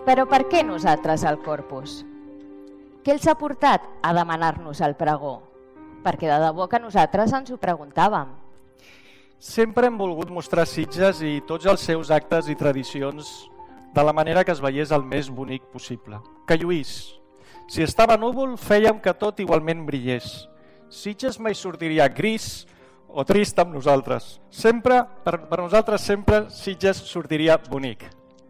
Però per què nosaltres al Corpus? Què els ha portat a demanar-nos el pregó? Perquè de debò que nosaltres ens ho preguntàvem. Sempre hem volgut mostrar Sitges i tots els seus actes i tradicions de la manera que es veiés el més bonic possible. Que lluís. Si estava núvol, fèiem que tot igualment brillés. Sitges mai sortiria gris o trist amb nosaltres. Sempre, per nosaltres sempre, Sitges sortiria bonic.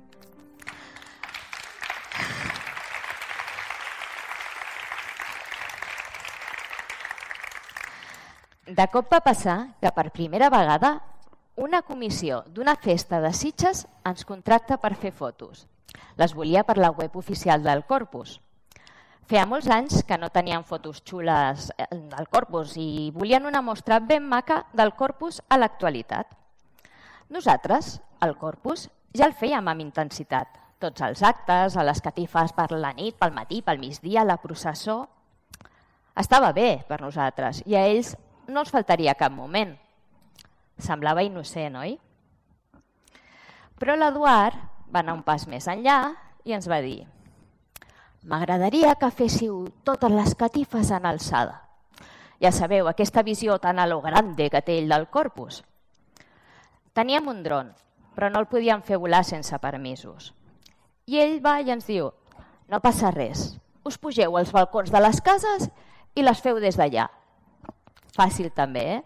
De cop va passar que per primera vegada una comissió d'una festa de Sitges ens contracta per fer fotos. Les volia per la web oficial del Corpus. Feia molts anys que no tenien fotos xules del Corpus i volien una mostra ben maca del Corpus a l'actualitat. Nosaltres, el Corpus, ja el fèiem amb intensitat. Tots els actes, a les catifes per la nit, pel matí, pel migdia, la processó. Estava bé per nosaltres i a ells no els faltaria cap moment. Semblava innocent, oi? Però l'Eduard va anar un pas més enllà i ens va dir: m'agradaria que féssiu totes les catifes en alçada. Ja sabeu, aquesta visió tan a lo grande que té ell del Corpus. Teníem un dron, però no el podíem fer volar sense permisos. I ell va i ens diu: no passa res, us pugeu als balcons de les cases i les feu des d'allà. Fàcil també, eh?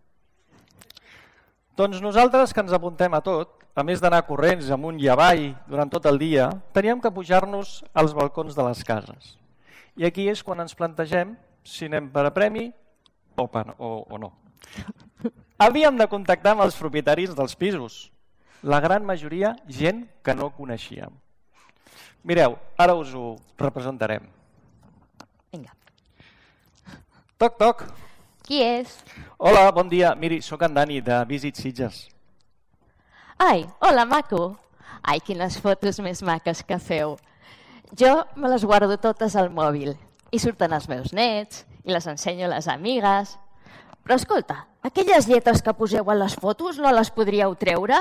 Doncs nosaltres, que ens apuntem a tot, a més d'anar corrents amunt i avall durant tot el dia, teníem que pujar-nos als balcons de les cases. I aquí és quan ens plantegem si anem per a premi o no. Havíem de contactar amb els propietaris dels pisos. La gran majoria, gent que no coneixíem. Mireu, ara us ho representarem. Vinga. Toc, toc. Qui és? Hola, bon dia. Miri, sóc en Dani, de Visit Sitges. Ai, hola, maco. Ai, quines fotos més maques que feu. Jo me les guardo totes al mòbil. I surten els meus nets, i les ensenyo a les amigues. Però escolta, aquelles lletres que poseu a les fotos no les podríeu treure?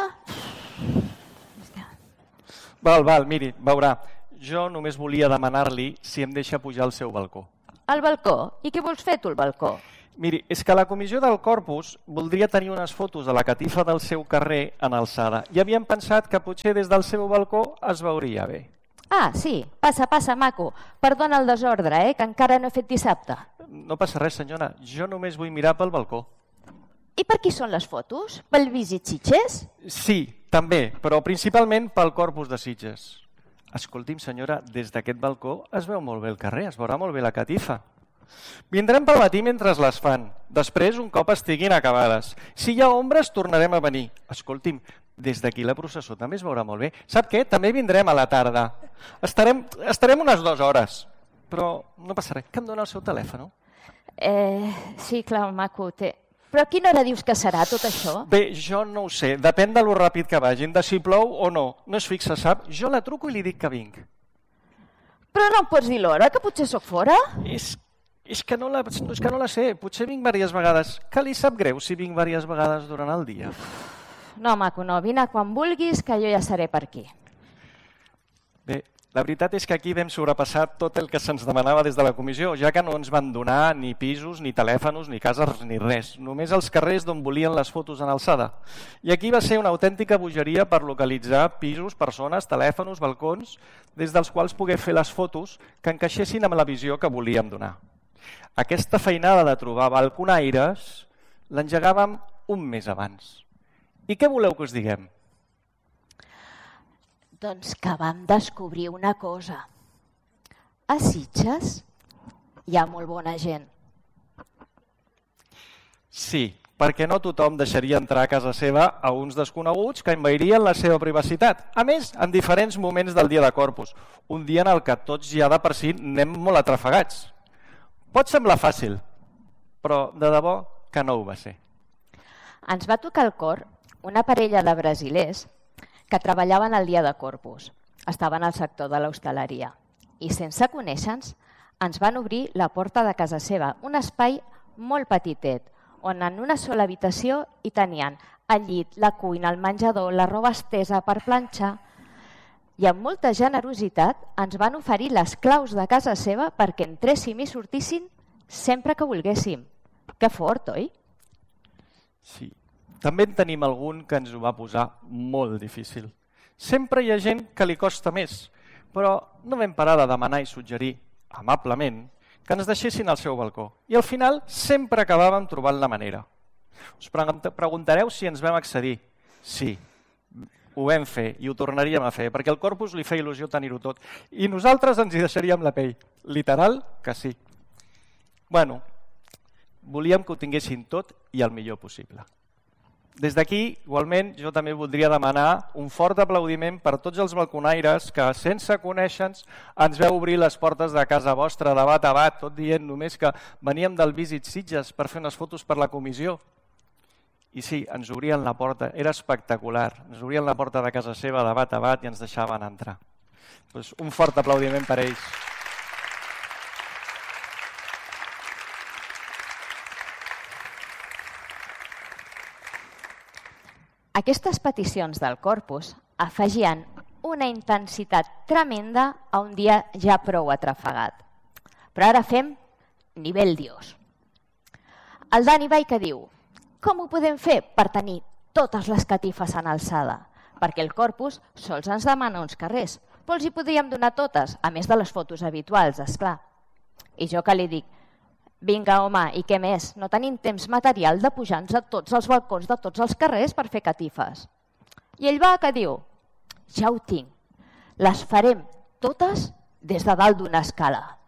Val, miri, veurà. Jo només volia demanar-li si em deixa pujar al seu balcó. Al balcó? I què vols fer tu al balcó? Miri, és que la comissió del Corpus voldria tenir unes fotos de la catifa del seu carrer en alçada i havíem pensat que potser des del seu balcó es veuria bé. Ah, sí. Passa, maco. Perdona el desordre, que encara no he fet dissabte. No passa res, senyora. Jo només vull mirar pel balcó. I per qui són les fotos? Pel Visit Sitges? Sí, també, però principalment pel Corpus de Sitges. Escolti'm, senyora, des d'aquest balcó es veu molt bé el carrer, es veurà molt bé la catifa. Vindrem pel matí mentre les fan. Després, un cop estiguin acabades. Si hi ha ombres, tornarem a venir. Escolti'm, des d'aquí la processó també es veurà molt bé. Sap què? També vindrem a la tarda. Estarem unes 2 hores. Però no passa res. Que em dona el seu telèfon? Sí, clar, maco. Però a quina hora dius que serà tot això? Bé, jo no ho sé. Depèn de lo ràpid que vagin, de si plou o no. No es fixa, sap? Jo la truco i li dic que vinc. Però no em pots dir l'hora, que potser sóc fora? És que no la sé. Potser vinc diverses vegades. Que li sap greu si vinc diverses vegades durant el dia? No, maco, no. Vine quan vulguis, que jo ja seré per aquí. Bé, la veritat és que aquí vam sobrepassar tot el que se'ns demanava des de la comissió, ja que no ens van donar ni pisos, ni telèfons, ni cases, ni res. Només els carrers d'on volien les fotos en alçada. I aquí va ser una autèntica bogeria per localitzar pisos, persones, telèfons, balcons, des dels quals poder fer les fotos que encaixessin amb la visió que volíem donar. Aquesta feinada de trobar balconaires l'engegàvem un mes abans. I què voleu que us diguem? Doncs que vam descobrir una cosa. A Sitges hi ha molt bona gent. Sí, perquè no tothom deixaria entrar a casa seva a uns desconeguts que envairien la seva privacitat. A més, en diferents moments del dia de Corpus, un dia en el que tots ja de per si anem molt atrafegats. Pot semblar fàcil, però de debò que no ho va ser. Ens va tocar al cor una parella de brasilers que treballaven el dia de Corpus. Estaven al sector de l'hostaleria i sense conèixer-nos ens van obrir la porta de casa seva, un espai molt petitet, on en una sola habitació hi tenien el llit, la cuina, el menjador, la roba estesa per planxar. i amb molta generositat ens van oferir les claus de casa seva perquè entréssim i sortíssim sempre que volguéssim. Que fort, oi? Sí. També en tenim algun que ens ho va posar molt difícil. Sempre hi ha gent que li costa més, però no vam parar de demanar i suggerir, amablement, que ens deixessin al seu balcó. I al final sempre acabàvem trobant la manera. Us preguntareu si ens vam accedir. Sí, ho vam fer i ho tornaríem a fer, perquè al Corpus li feia il·lusió tenir-ho tot. I nosaltres ens hi deixaríem la pell. Literal que sí. Bueno, volíem que ho tinguessin tot i el millor possible. Des d'aquí, igualment, jo també voldria demanar un fort aplaudiment per tots els balconaires que, sense conèixer-nos, ens veu obrir les portes de casa vostra de bat a bat, tot dient només que veníem del Visit Sitges per fer unes fotos per la comissió. I sí, ens obrien la porta, era espectacular. Ens obrien la porta de casa seva de bat a bat i ens deixaven entrar. Doncs un fort aplaudiment per ells. Aquestes peticions del Corpus afegien una intensitat tremenda a un dia ja prou atrafegat. Però ara fem nivell Dios. El Dani Baica diu: com ho podem fer per tenir totes les catifes en alçada? Perquè el Corpus sols ens demana uns carrers, però els hi podríem donar totes, a més de les fotos habituals, esclar. I jo que li dic: vinga, home, i què més? No tenim temps material de pujar-nos a tots els balcons de tots els carrers per fer catifes. I ell va que diu: ja ho tinc, les farem totes des de dalt d'una escala.